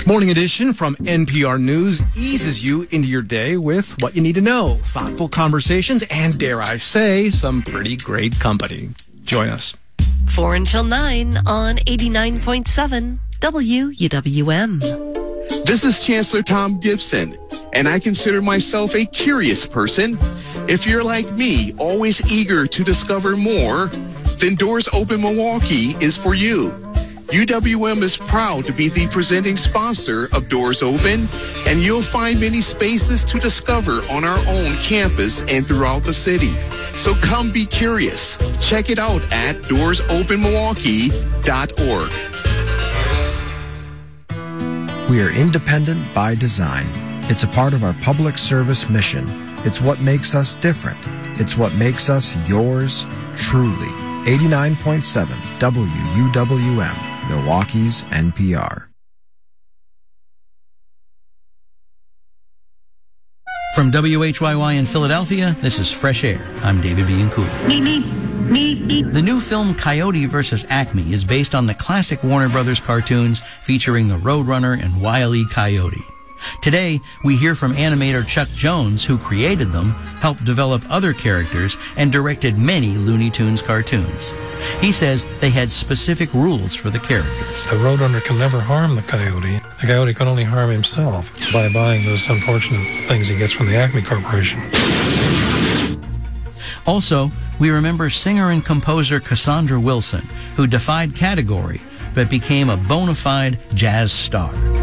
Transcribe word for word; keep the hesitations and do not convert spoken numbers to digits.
Morning Edition from N P R News eases you into your day with what you need to know, thoughtful conversations, and dare I say, some pretty great company. Join us. Four until nine on eighty-nine point seven W U W M. This is Chancellor Tom Gibson, and I consider myself a curious person. If you're like me, always eager to discover more, then Doors Open Milwaukee is for you. U W M is proud to be the presenting sponsor of Doors Open, and you'll find many spaces to discover on our own campus and throughout the city. So come be curious. Check it out at doors open milwaukee dot org. We are independent by design. It's a part of our public service mission. It's what makes us different. It's what makes us yours truly. eighty-nine point seven W U W M, Milwaukee's N P R. From W H Y Y in Philadelphia, this is Fresh Air. I'm David Bianculli. The new film Coyote versus Acme is based on the classic Warner Brothers cartoons featuring the Roadrunner and Wile E. Coyote. Today, we hear from animator Chuck Jones, who created them, helped develop other characters, and directed many Looney Tunes cartoons. He says they had specific rules for the characters. The Roadrunner can never harm the Coyote. The Coyote can only harm himself by buying those unfortunate things he gets from the Acme Corporation. Also, we remember singer and composer Cassandra Wilson, who defied category but became a bona fide jazz star.